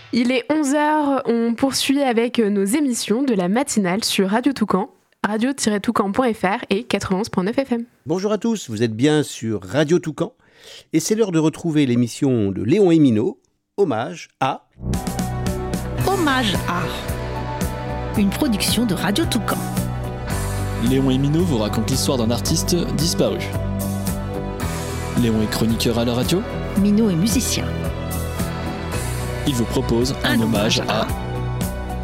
Il est 11h, on poursuit avec nos émissions de la matinale sur Radio Toucan, radio-toucan.fr et 91.9 FM. Bonjour à tous, vous êtes bien sur Radio Toucan et c'est l'heure de retrouver l'émission de Léon et Minot, Hommage à... Hommage à... Une production de Radio Toucan. Léon et Minot vous racontent l'histoire d'un artiste disparu. Léon est chroniqueur à la radio. Minot est musicien. Il vous propose un hommage à...